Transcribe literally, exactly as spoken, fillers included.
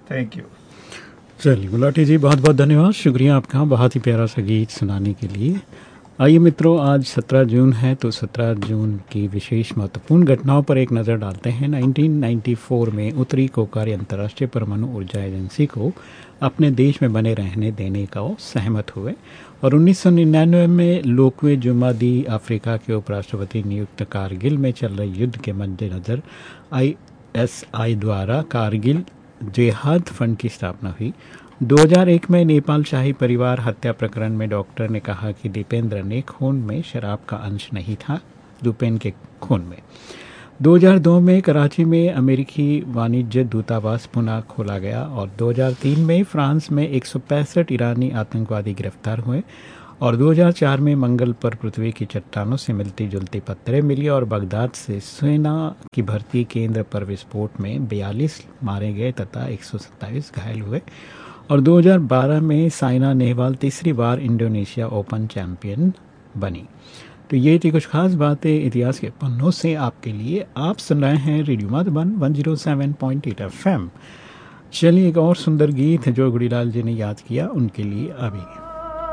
Thank you. चलिए गुलाटी जी, बहुत बहुत धन्यवाद, शुक्रिया आपका बहुत ही प्यारा सा गीत सुनाने के लिए। आइए मित्रों, आज सत्रह जून है, तो सत्रह जून की विशेष महत्वपूर्ण घटनाओं पर एक नज़र डालते हैं। नाइनटीन नाइंटी फोर में उत्तरी कोकारी अंतर्राष्ट्रीय परमाणु ऊर्जा एजेंसी को अपने देश में बने रहने देने का वो सहमत हुए, और उन्नीस सौ निन्यानवे में लोकवे जुमादी अफ्रीका के उपराष्ट्रपति नियुक्त कारगिल में चल रहे युद्ध के मद्देनज़र आई एस आई द्वारा कारगिल जिहाद फंड की स्थापना हुई। दो हज़ार एक में नेपाल शाही परिवार हत्या प्रकरण में डॉक्टर ने कहा कि दीपेंद्र ने खून में शराब का अंश नहीं था, दुपेन के खून में। दो हज़ार दो में कराची में अमेरिकी वाणिज्य दूतावास पुनः खोला गया, और दो हज़ार तीन में फ्रांस में एक सौ पैंसठ ईरानी आतंकवादी गिरफ्तार हुए, और दो हज़ार चार में मंगल पर पृथ्वी की चट्टानों से मिलती जुलती पत्थरें मिली, और बगदाद से सेना की भर्ती केंद्र पर विस्फोट में बयालीस मारे गए तथा एक सौ सत्ताईस घायल हुए, और दो हज़ार बारह में साइना नेहवाल तीसरी बार इंडोनेशिया ओपन चैंपियन बनी। तो ये थी कुछ खास बातें इतिहास के पन्नों से आपके लिए। आप सुन रहे हैं radio Madhuban one zero seven point eight F M. चलिए एक और सुंदर गीत जो गुड़ीलाल जी ने याद किया उनके लिए अभी।